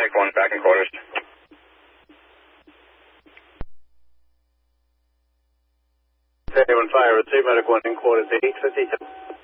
Medic 1 back in quarters. Anyone fire at 2, Medic 1 in quarters, 852.